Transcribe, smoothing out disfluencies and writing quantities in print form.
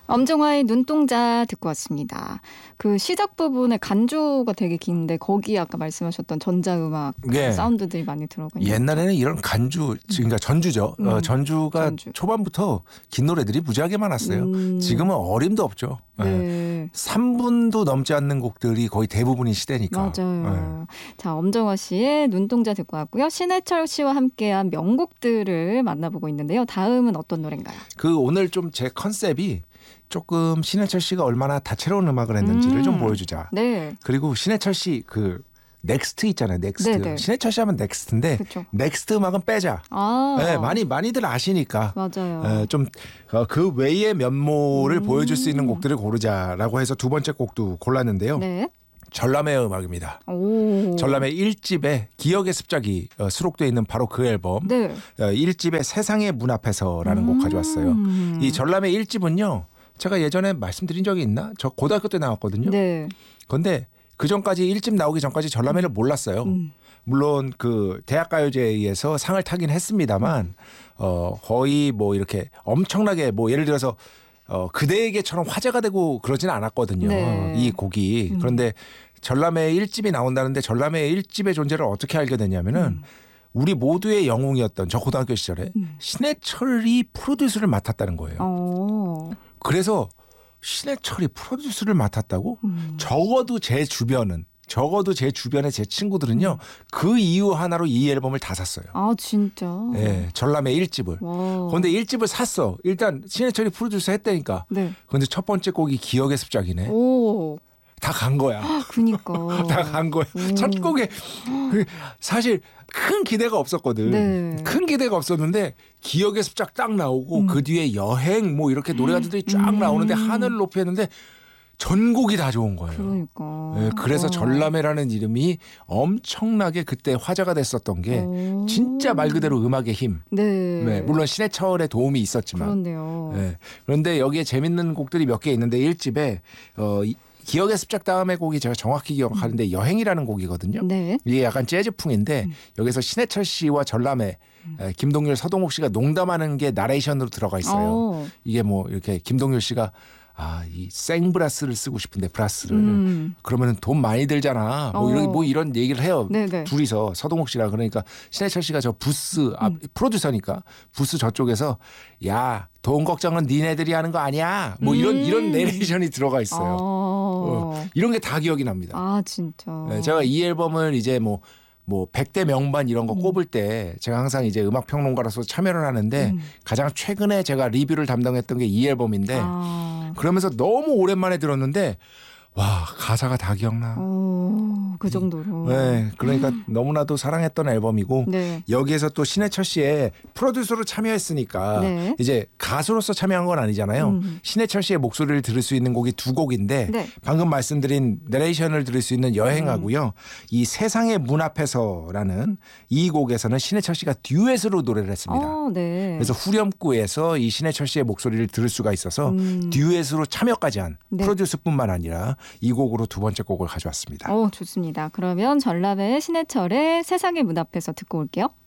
엄정화의 눈동자 듣고 왔습니다. 그 시작 부분에 간주가 되게 긴데 거기 아까 말씀하셨던 전자음악 네. 사운드들이 많이 들어가 있는 옛날에는 이런 간주, 그러니까 전주죠. 전주가 전주. 초반부터 긴 노래들이 무지하게 많았어요. 지금은 어림도 없죠. 네. 3분도 넘지 않는 곡들이 거의 대부분인 시대니까. 맞아요. 자, 엄정화 씨의 눈동자 듣고 왔고요. 신해철 씨와 함께한 명곡들을 만나보고 있는데요. 다음은 어떤 노래인가요? 그 오늘 좀 제 컨셉이 조금 신해철 씨가 얼마나 다채로운 음악을 했는지를 좀 보여주자. 네. 그리고 신해철 씨 그 넥스트 있잖아요. 넥스트. 네네. 신해철 씨 하면 넥스트인데 그쵸. 넥스트 음악은 빼자. 아, 네, 많이들 아시니까. 맞아요. 좀 그 외의 면모를 보여줄 수 있는 곡들을 고르자라고 해서 두 번째 곡도 골랐는데요. 네. 전람회의 음악입니다. 오. 전람회 1집에 기억의 습작이 수록되어 있는 바로 그 앨범. 네. 1집에 세상의 문 앞에서라는 곡 가져왔어요. 이 전람회 1집은요. 제가 예전에 말씀드린 적이 있나? 저 고등학교 때 나왔거든요. 네. 그런데 그 전까지 1집 나오기 전까지 전람회를 몰랐어요. 물론 그 대학가요제에서 상을 타긴 했습니다만 거의 뭐 이렇게 엄청나게 뭐 예를 들어서 그대에게처럼 화제가 되고 그러지는 않았거든요. 네. 이 곡이. 그런데 전람회 1집이 나온다는데 전람회 1집의 존재를 어떻게 알게 됐냐면은 우리 모두의 영웅이었던 저 고등학교 시절에 신해철이 프로듀스를 맡았다는 거예요. 그래서 신해철이 프로듀스를 맡았다고? 적어도 제 주변의 제 친구들은요. 그 이유 하나로 이 앨범을 다 샀어요. 아, 진짜? 네, 전람회 1집을. 와. 그런데 1집을 샀어. 일단 신해철이 프로듀스 했다니까. 네. 그런데 첫 번째 곡이 기억의 습작이네. 오. 다 간 거야. 그니까. 다 간 거야. 첫 곡에 사실 큰 기대가 없었거든. 네. 큰 기대가 없었는데 기억의 습작 딱 나오고 그 뒤에 여행 뭐 이렇게 노래가들이 쫙 나오는데 하늘을 높이 했는데 전곡이 다 좋은 거예요. 그러니까. 네, 그래서 전람회라는 이름이 엄청나게 그때 화제가 됐었던 게 진짜 말 그대로 음악의 힘. 네. 네, 물론 신해철의 도움이 있었지만. 그런데요. 네, 그런데 여기에 재밌는 곡들이 몇 개 있는데 1집에 기억의 습작 다음의 곡이 제가 정확히 기억하는데 여행이라는 곡이거든요. 네. 이게 약간 재즈풍인데 여기서 신해철 씨와 전람회 김동률 서동욱 씨가 농담하는 게 나레이션으로 들어가 있어요. 이게 뭐 이렇게 김동률 씨가 이 생브라스를 쓰고 싶은데 브라스를 그러면 돈 많이 들잖아. 뭐 이런 얘기를 해요. 네네. 둘이서 서동욱 씨랑 그러니까 신해철 씨가 저 부스 프로듀서니까 부스 저쪽에서 야 돈 걱정은 니네들이 하는 거 아니야. 뭐 이런 내레이션이 들어가 있어요. 이런 게 다 기억이 납니다. 아, 진짜. 네, 제가 이 앨범을 이제 뭐 100대 명반 이런 거 꼽을 때 제가 항상 이제 음악 평론가로서 참여를 하는데 가장 최근에 제가 리뷰를 담당했던 게 이 앨범인데 그러면서 너무 오랜만에 들었는데 와 가사가 다 기억나. 그 정도로. 네, 그러니까 너무나도 사랑했던 앨범이고 네. 여기에서 또 신해철 씨의 프로듀서로 참여했으니까 네. 이제 가수로서 참여한 건 아니잖아요. 신해철 씨의 목소리를 들을 수 있는 곡이 두 곡인데 네. 방금 말씀드린 내레이션을 들을 수 있는 여행하고요. 이 세상의 문 앞에서라는 이 곡에서는 신해철 씨가 듀엣으로 노래를 했습니다. 네. 그래서 후렴구에서 이 신해철 씨의 목소리를 들을 수가 있어서 듀엣으로 참여까지 한 네. 프로듀스뿐만 아니라 이 곡으로 두 번째 곡을 가져왔습니다. 좋습니다. 그러면 전람회 신해철의 세상의 문 앞에서 듣고 올게요.